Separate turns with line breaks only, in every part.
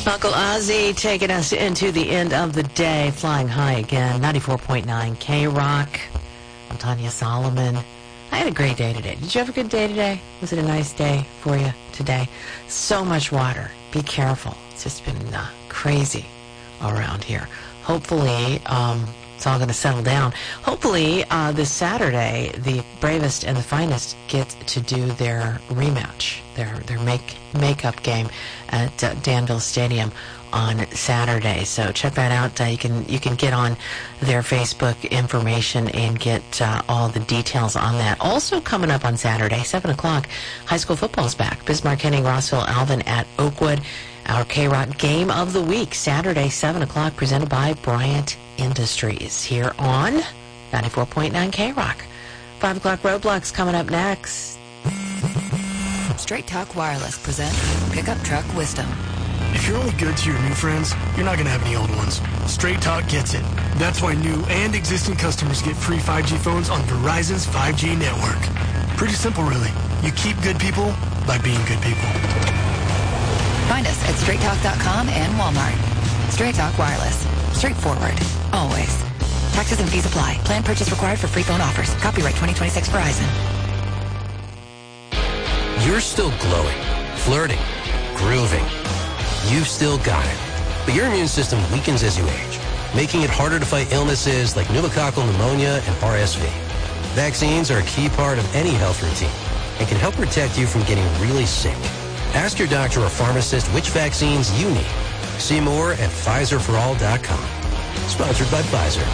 Uncle Ozzy taking us into the end of the day, flying high again. 94.9 K-Rock. I'm Tanya Solomon. I had a great day today. Did you have a good day today? Was it a nice day for you today? So much water. Be careful. It's just been crazy around here. Hopefully, it's all going to settle down. Hopefully, this Saturday, the bravest and the finest get to do their rematch, their makeup game at Danville Stadium on Saturday. So check that out. You can get on their Facebook information and get all the details on that. Also coming up on Saturday, 7 o'clock, high school football is back. Bismarck, Henning, Rossville, Alvin at Oakwood. Our K-Rock Game of the Week, Saturday, 7 o'clock, presented by Bryant Industries here on 94.9 K-Rock. 5 o'clock Roadblocks coming up next.
Straight Talk Wireless presents Pickup Truck Wisdom.
If you're only good to your new friends, you're not going to have any old ones. Straight Talk gets it. That's why new and existing customers get free 5G phones on Verizon's 5G network. Pretty simple, really. You keep good people by being good people.
Find us at straighttalk.com and Walmart. Straight Talk Wireless. Straightforward. Always. Taxes and fees apply. Plan purchase required for free phone offers. Copyright 2026 Verizon.
You're still glowing, flirting, grooving. You've still got it. But your immune system weakens as you age, making it harder to fight illnesses like pneumococcal pneumonia and RSV. Vaccines are a key part of any health routine and can help protect you from getting really sick. Ask your doctor or pharmacist which vaccines you need. See more at PfizerForAll.com. Sponsored by Pfizer.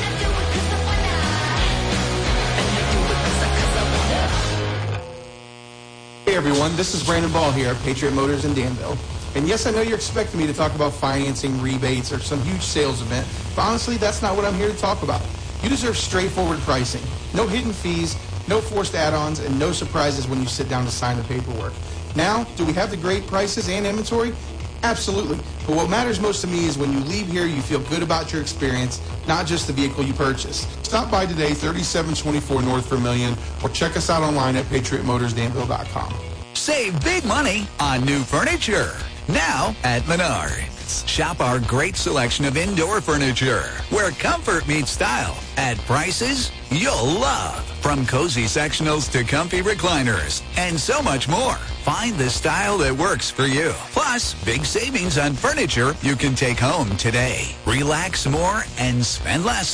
Hey everyone, this is Brandon Ball here at Patriot Motors in Danville. And yes, I know you're expecting me to talk about financing, rebates, or some huge sales event, but honestly, that's not what I'm here to talk about. You deserve straightforward pricing. No hidden fees, no forced add-ons, and no surprises when you sit down to sign the paperwork. Now, do we have the great prices and inventory? Absolutely. But what matters most to me is when you leave here, you feel good about your experience, not just the vehicle you purchased. Stop by today, 3724 North Vermilion, or check us out online at patriotmotorsdanville.com.
Save big money on new furniture. Now at Menards. Shop our great selection of indoor furniture, where comfort meets style, at prices you'll love. From cozy sectionals to comfy recliners, and so much more. Find the style that works for you. Plus, big savings on furniture you can take home today. Relax more and spend less.